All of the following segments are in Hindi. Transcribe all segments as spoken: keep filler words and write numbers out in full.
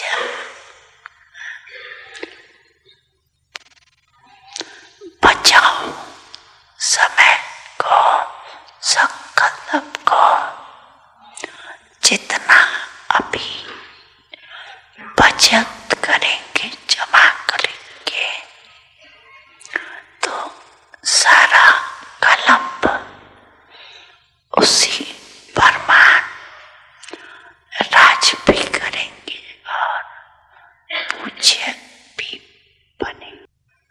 बचाओ समय को, संकल्प को। जितना अभी बचत करेंगे, जमा करेंगे, तो सारा कलम उसी परमान राज भी करेंगे और पूज्य भी बनेंगे।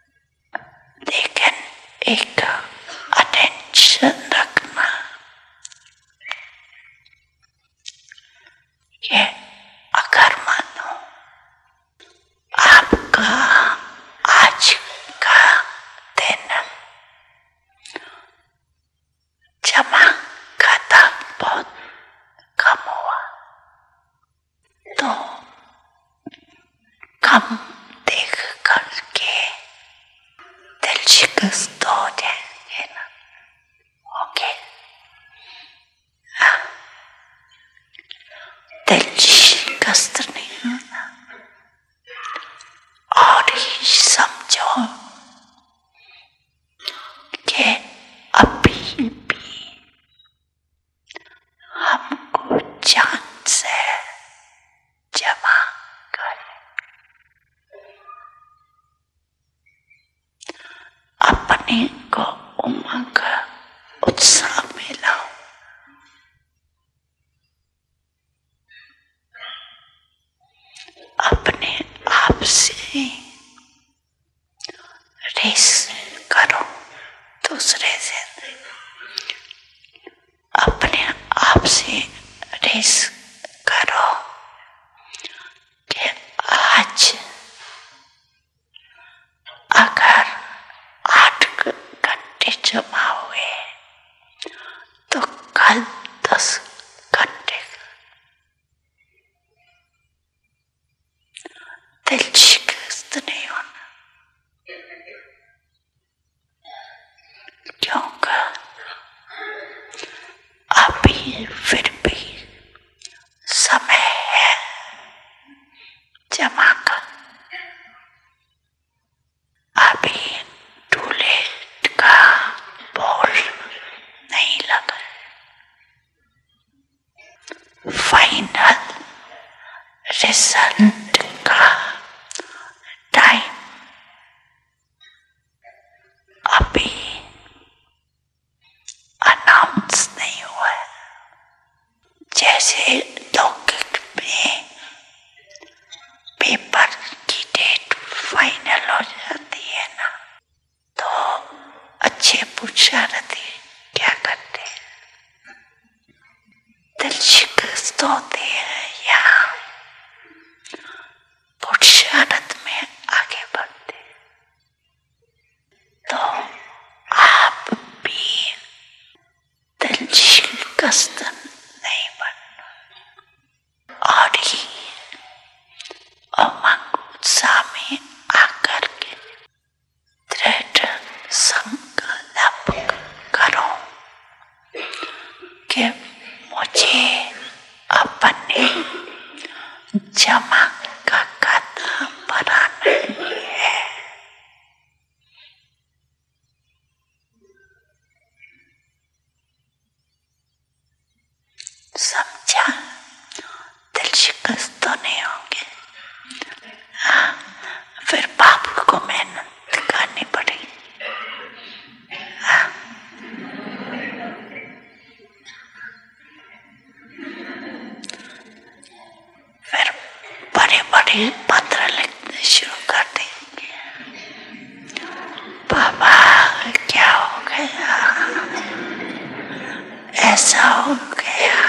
लेकिन एक अटेंशन रखना कि अगर मानो आपका आज का दिन जमा खाता बहुत कम हुआ, तो कम देख करके दिल शिकस्त हो जाएंगे ना। ओके, दिल शिकस्त नहीं होना। और ही समझो कि अभी भी हमको जान से जमा करें, अपने को उमंग उत्साह में लाओ। अपने आप से रेस करो दूसरे से, अपने आप से रेस करो कि आज अगर आठ घंटे जमा हुए तो कल दस घंटे। दिल शिकस्त नहीं होना, क्योंकि अभी फिर भी समय है जमा का। अभी टूलेट का बोल नहीं लगा, फाइनल रिजल्ट का टाइम अभी अनाउंस नहीं हुआ है। जैसे